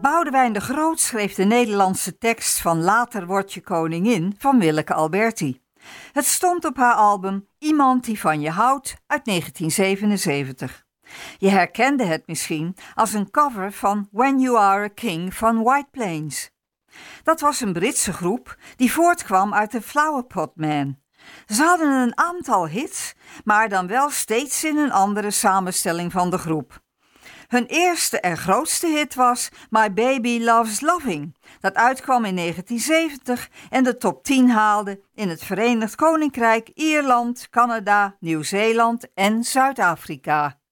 Boudewijn de Groot schreef de Nederlandse tekst van Later word je koningin van Willeke Alberti. Het stond op haar album Iemand die van je houdt uit 1977. Je herkende het misschien als een cover van When You Are a King van White Plains. Dat was een Britse groep die voortkwam uit de Flower Pot Man. Ze hadden een aantal hits, maar dan wel steeds in een andere samenstelling van de groep. Hun eerste en grootste hit was My Baby Loves Loving, dat uitkwam in 1970 en de top 10 haalde in het Verenigd Koninkrijk, Ierland, Canada, Nieuw-Zeeland en Zuid-Afrika.